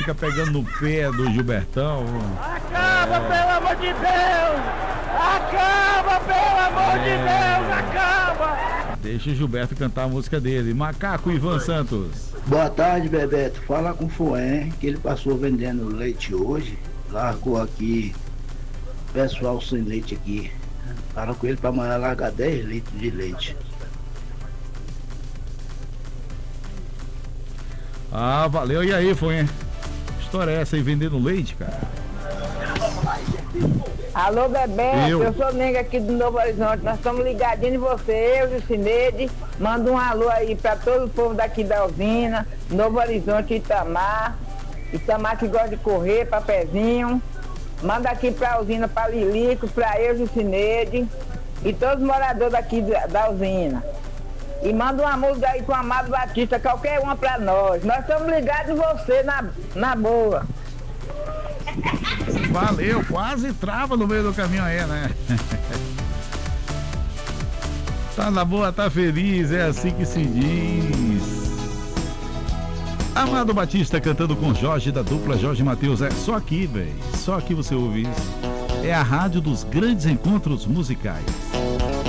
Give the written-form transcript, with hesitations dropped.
fica pegando no pé do Gilbertão. Acaba, pelo amor de Deus! Acaba, pelo amor de Deus! Acaba! Deixa o Gilberto cantar a música dele. Macaco Ivan Santos. Boa tarde, Bebeto. Fala com o Fuém, que ele passou vendendo leite hoje. Largou aqui, pessoal sem leite aqui. Fala com ele para amanhã largar 10 litros de leite. Ah, valeu. E aí, Fuém? Que história é essa aí, vendendo leite, cara? Alô, Bebeto, eu sou Nega aqui do Novo Horizonte, nós estamos ligadinhos em você, eu e o Cineide. Manda um alô aí pra todo o povo daqui da usina, Novo Horizonte, Itamar que gosta de correr, Papezinho. Manda aqui pra usina, pra Lilico, pra eu e o Cineide e todos os moradores daqui da usina. E manda uma música aí com o Amado Batista, qualquer uma pra nós. Nós estamos ligados em você, na boa. Valeu, quase trava no meio do caminho aí, né? Tá na boa, tá feliz, é assim que se diz. Amado Batista cantando com Jorge, da dupla Jorge Mateus. É só aqui, velho. Só aqui você ouve isso. É a rádio dos grandes encontros musicais.